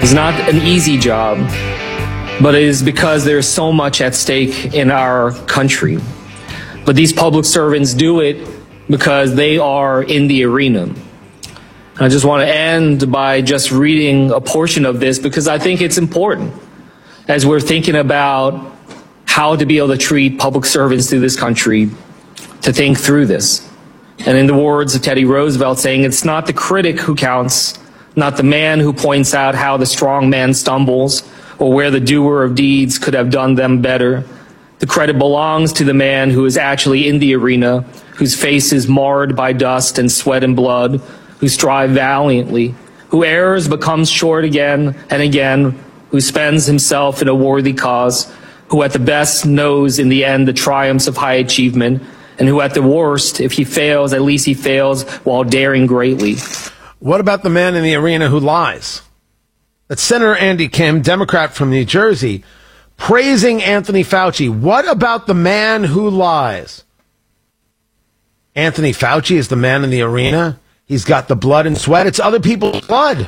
It's not an easy job, but it is because there's so much at stake in our country. But these public servants do it because they are in the arena. I just want to end by just reading a portion of this because I think it's important as we're thinking about how to be able to treat public servants through this country, to think through this. And in the words of Teddy Roosevelt saying, it's not the critic who counts, not the man who points out how the strong man stumbles or where the doer of deeds could have done them better. The credit belongs to the man who is actually in the arena, whose face is marred by dust and sweat and blood, who strive valiantly, who errs but comes short again and again, who spends himself in a worthy cause, who at the best knows in the end the triumphs of high achievement, and who at the worst, if he fails, at least he fails while daring greatly. What about the man in the arena who lies? That's Senator Andy Kim, Democrat from New Jersey, praising Anthony Fauci. What about the man who lies? Anthony Fauci is the man in the arena. He's got the blood and sweat. It's other people's blood.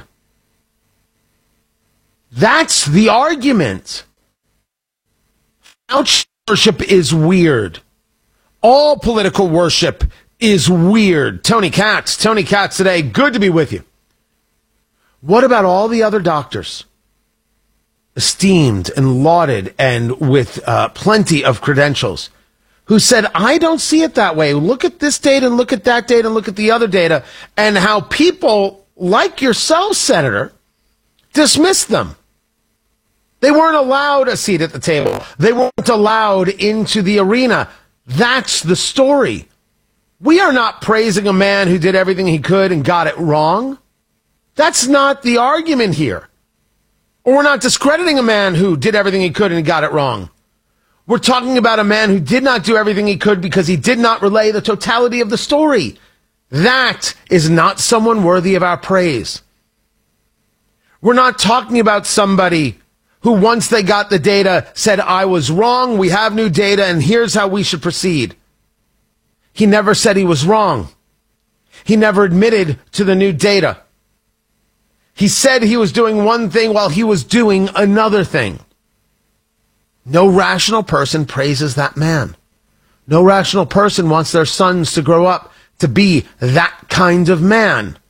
That's the argument. Fauci worship is weird. All political worship is weird. Tony Katz today. Good to be with you. What about all the other doctors? Esteemed and lauded and with plenty of credentials, who said, I don't see it that way. Look at this data and look at that data and look at the other data, and how people like yourself, Senator, dismiss them. They weren't allowed a seat at the table. They weren't allowed into the arena. That's the story. We are not praising a man who did everything he could and got it wrong. That's not the argument here. Or we're not discrediting a man who did everything he could and got it wrong. We're talking about a man who did not do everything he could because he did not relay the totality of the story. That is not someone worthy of our praise. We're not talking about somebody who, once they got the data, said, I was wrong, we have new data, and here's how we should proceed. He never said he was wrong. He never admitted to the new data. He said he was doing one thing while he was doing another thing. No rational person praises that man. No rational person wants their sons to grow up to be that kind of man.